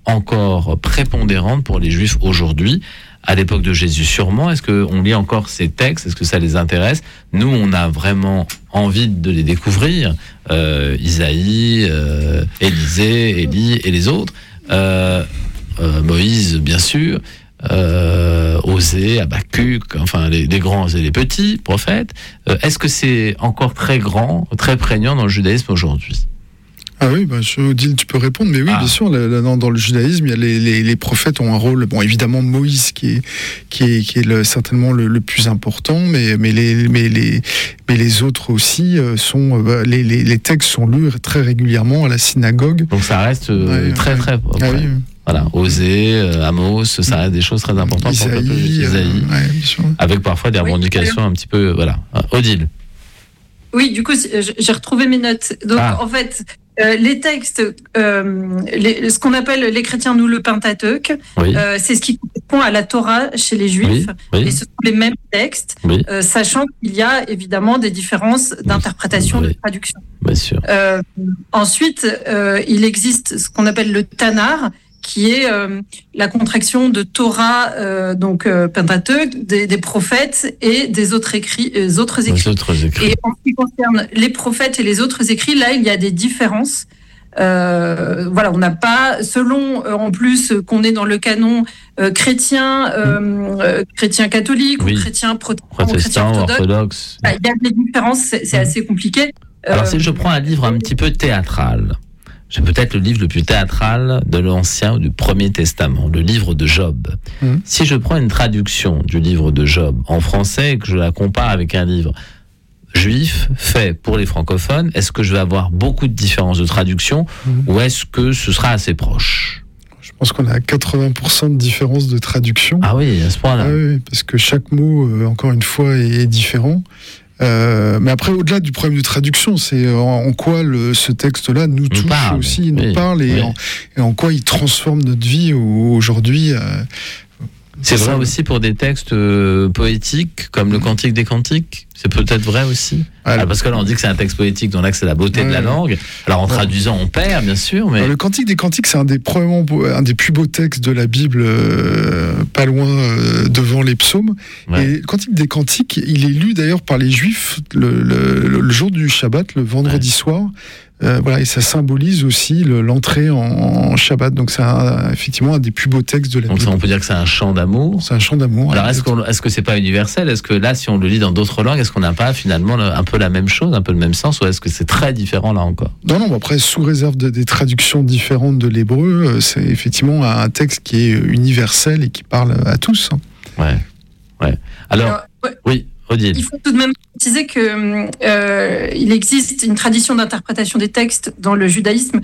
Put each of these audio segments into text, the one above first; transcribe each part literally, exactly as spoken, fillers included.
encore prépondérante pour les Juifs aujourd'hui. À l'époque de Jésus, sûrement. Est-ce qu'on lit encore ces textes? Est-ce que ça les intéresse? Nous, on a vraiment envie de les découvrir. Euh, Isaïe, euh, Élisée, Élie et les autres. Euh, euh, Moïse, bien sûr. Euh, Osée, Habakkuk, enfin les, les grands et les petits prophètes. Euh, est-ce que c'est encore très grand, très prégnant dans le judaïsme aujourd'hui? Ah oui, bah, je, Odile, tu peux répondre, mais oui, ah. bien sûr, là, là, dans, dans le judaïsme, il y a les, les, les prophètes ont un rôle, bon, évidemment, Moïse, qui est, qui est, qui est le, certainement le, le plus important, mais, mais, les, mais, les, mais les autres aussi sont, euh, les, les, les textes sont lus très régulièrement à la synagogue. Donc ça reste euh, ouais, très, ouais. très, très, ah, oui. Voilà, Osée, euh, Amos, ça reste des choses très importantes Isaïe, pour le peuple d'Isaïe, euh, ouais, avec parfois des revendications oui, un petit peu, voilà. Odile. Oui, du coup, j'ai retrouvé mes notes. Donc, ah. en fait, euh, les textes, euh, les, ce qu'on appelle les chrétiens, nous, le Pentateuque, oui. euh, c'est ce qui correspond à la Torah chez les Juifs. Oui. Oui. Et ce sont les mêmes textes, oui. euh, sachant qu'il y a évidemment des différences d'interprétation, oui. de traduction. Bien sûr. Euh, ensuite, euh, il existe ce qu'on appelle le Tanar, qui est euh, la contraction de Torah, euh, donc euh, Pentateuque, des, des prophètes et des autres écrits, euh, autres écrits. Les autres écrits. Et en ce qui concerne les prophètes et les autres écrits, là, il y a des différences. Euh, voilà, on n'a pas, selon euh, en plus qu'on est dans le canon euh, chrétien, euh, euh, chrétien catholique oui. ou chrétien protestant, protestant chrétien orthodoxe. orthodoxe. Bah, il y a des différences, c'est, c'est assez compliqué. Alors euh, si je prends un livre un petit peu théâtral, c'est peut-être le livre le plus théâtral de l'Ancien ou du Premier Testament, le livre de Job. Mmh. Si je prends une traduction du livre de Job en français et que je la compare avec un livre juif fait pour les francophones, est-ce que je vais avoir beaucoup de différences de traduction mmh. ou est-ce que ce sera assez proche? Je pense qu'on a quatre-vingts pour cent de différence de traduction. Ah oui, à ce point-là. Ah oui, parce que chaque mot, euh, encore une fois, est différent. Euh, mais après, au-delà du problème de traduction, c'est en, en quoi le, ce texte-là nous, nous touche parle, aussi, nous oui, parle et, oui. en, et en quoi il transforme notre vie aujourd'hui. Euh, c'est vrai ça, aussi pour des textes euh, poétiques comme le Cantique des Cantiques. C'est peut-être vrai aussi. Alors, Alors, parce que là, on dit que c'est un texte poétique, donc là, que c'est la beauté ouais, de la langue. Alors, en ouais. traduisant, on perd, bien sûr. Mais... Alors, le Cantique des Cantiques, c'est un des, probablement, un des plus beaux textes de la Bible, euh, pas loin euh, devant les psaumes. Ouais. Et le Cantique des Cantiques, il est lu d'ailleurs par les Juifs le, le, le jour du Shabbat, le vendredi ouais. soir. Euh, voilà, et ça symbolise aussi le, l'entrée en, en Shabbat. Donc, c'est un, effectivement un des plus beaux textes de la donc Bible. Donc, on peut dire que c'est un chant d'amour. C'est un chant d'amour. Alors, est-ce, qu'on, est-ce que c'est pas universel? Est-ce que là, si on le lit dans d'autres langues, est-ce qu'on n'a pas finalement un peu la même chose, un peu le même sens, ou est-ce que c'est très différent là encore? Non, non, après, sous réserve de, des traductions différentes de l'hébreu, c'est effectivement un texte qui est universel et qui parle à tous. Ouais, ouais. Alors, Alors ouais. oui. Odile. Il faut tout de même préciser que euh, il existe une tradition d'interprétation des textes dans le judaïsme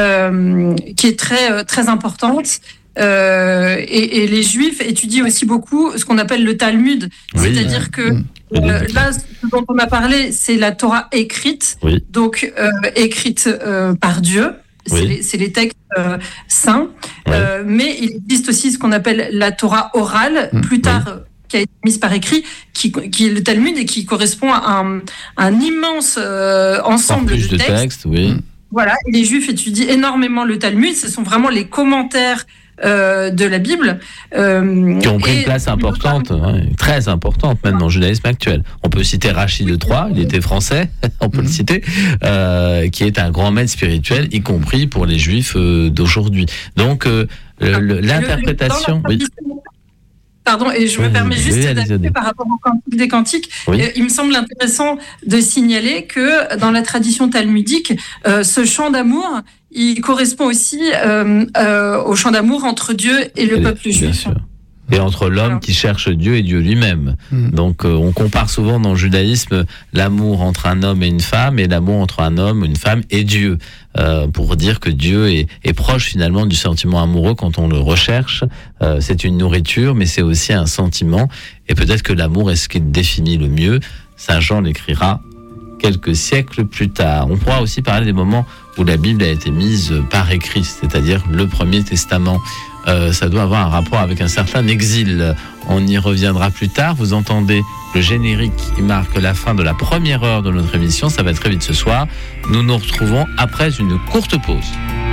euh, qui est très très importante. Euh, et, et les Juifs étudient aussi beaucoup ce qu'on appelle le Talmud, oui, c'est-à-dire euh, que mmh. euh, là, ce dont on a parlé, c'est la Torah écrite, oui. donc euh, écrite euh, par Dieu. C'est, oui. les, c'est les textes euh, saints, oui. euh, mais il existe aussi ce qu'on appelle la Torah orale, mmh. plus tard. Oui. qui a été mise par écrit, qui, qui est le Talmud et qui correspond à un, un immense euh, ensemble de, de textes. textes. Oui. Voilà, et les Juifs étudient énormément le Talmud. Ce sont vraiment les commentaires euh, de la Bible. Euh, qui ont pris une place importante, hein, très importante même dans le judaïsme actuel. On peut citer Rachid de Troyes, il était français, on peut mmh. le citer, euh, qui est un grand maître spirituel, y compris pour les Juifs euh, d'aujourd'hui. Donc, euh, le, le, l'interprétation... Le, le, oui. Pardon, et je me oui, permets oui, juste d'ajouter par rapport au Cantique des Cantiques. Oui. Il me semble intéressant de signaler que dans la tradition talmudique, euh, ce chant d'amour, il correspond aussi euh, euh, au chant d'amour entre Dieu et le et peuple les, juif. Et entre l'homme Alors. qui cherche Dieu et Dieu lui-même. Mmh. Donc, euh, on compare souvent dans le judaïsme l'amour entre un homme et une femme et l'amour entre un homme, une femme et Dieu. Euh, pour dire que Dieu est, est proche finalement du sentiment amoureux quand on le recherche. Euh, c'est une nourriture, mais c'est aussi un sentiment. Et peut-être que l'amour est ce qui définit le mieux. Saint Jean l'écrira quelques siècles plus tard. On pourra aussi parler des moments où la Bible a été mise par écrit, c'est-à-dire le Premier Testament. Euh, ça doit avoir un rapport avec un certain exil. On y reviendra plus tard. Vous entendez le générique qui marque la fin de la première heure de notre émission. Ça va très vite ce soir. Nous nous retrouvons après une courte pause.